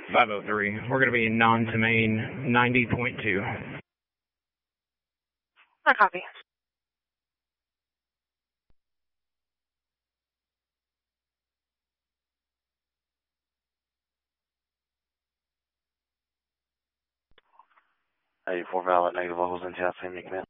503. We're going to be in non-to-main 90.2. I copy. Hey, 4 valid, negative levels in South Sydney, command.